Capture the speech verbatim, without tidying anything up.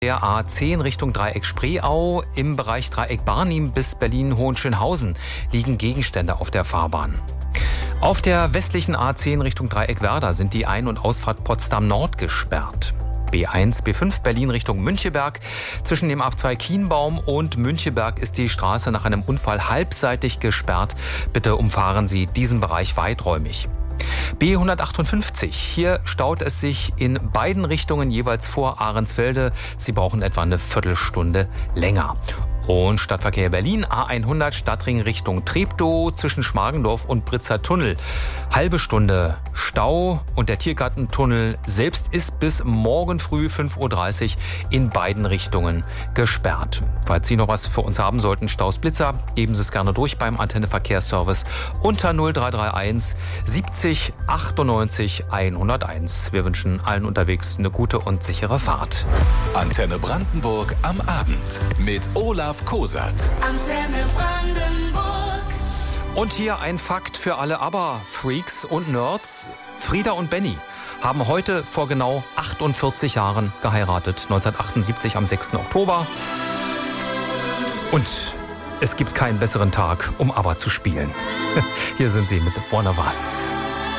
Der A zehn Richtung Dreieck Spreeau. Im Bereich Dreieck Barnim bis Berlin-Hohenschönhausen liegen Gegenstände auf der Fahrbahn. Auf der westlichen A zehn Richtung Dreieck Werder sind die Ein- und Ausfahrt Potsdam Nord gesperrt. B eins, B fünf Berlin Richtung Müncheberg. Zwischen dem Abzweig Kienbaum und Müncheberg ist die Straße nach einem Unfall halbseitig gesperrt. Bitte umfahren Sie diesen Bereich weiträumig. B hundertachtundfünfzig. Hier staut es sich in beiden Richtungen jeweils vor Ahrensfelde. Sie brauchen etwa eine Viertelstunde länger. Und Stadtverkehr Berlin, A hundert Stadtring Richtung Treptow zwischen Schmargendorf und Britzer Tunnel. Halbe Stunde Stau und der Tiergartentunnel selbst ist bis morgen früh fünf Uhr dreißig in beiden Richtungen gesperrt. Falls Sie noch was für uns haben sollten, Staus, Blitzer, geben Sie es gerne durch beim Antenne Verkehrsservice unter null drei drei eins siebzig achtundneunzig hunderteins. Wir wünschen allen unterwegs eine gute und sichere Fahrt. Antenne Brandenburg am Abend mit Olaf Kosat. Antenne Brandenburg. Und hier ein Fakt für alle ABBA-Freaks und Nerds. Frieda und Benny haben heute vor genau achtundvierzig Jahren geheiratet. neunzehnhundertachtundsiebzig am sechsten Oktober. Und es gibt keinen besseren Tag, um ABBA zu spielen. Hier sind sie mit One of Us.